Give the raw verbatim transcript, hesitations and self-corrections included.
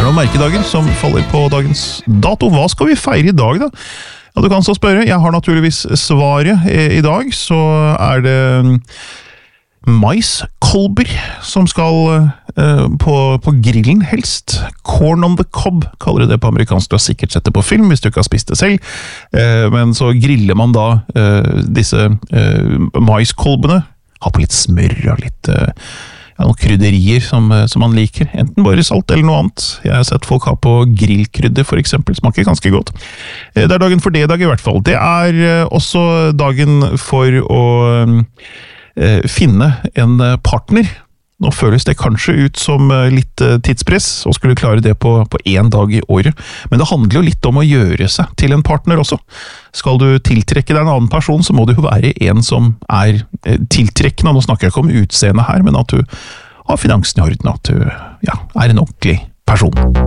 noen merkedager som faller på dagens dato. Hva skal vi feire i dag da? Ja, du kan så spørre. Jeg har naturligvis svaret i dag, så er det maiskolber som skal uh, på, på grillen helst. Corn on the cob kaller de det på amerikansk. Du har sikkert sett det på film hvis du ikke har spist det selv. Uh, men så griller man da uh, disse uh, maiskolbene. Ha på litt smør og litt uh, ja, noen krydderier som, som man liker. Enten bare salt eller noe annet. Jeg har sett folk ha på grillkrydder for eksempel. Smaker ganske godt. Uh, det er dagen for det i dag i hvert fall. Det er uh, også dagen for å uh, finne en partner. Nå føles det kanskje ut som litt tidspress, og skulle klare det på, på en dag i året. Men det handler jo litt om å gjøre seg til en partner også. Skal du tiltrekke deg en annen person, så må det jo være en som er tiltrekkende. Nå snakker jeg ikke om utseende her, men at du har finansen i orden, at du ja, er en ordentlig person.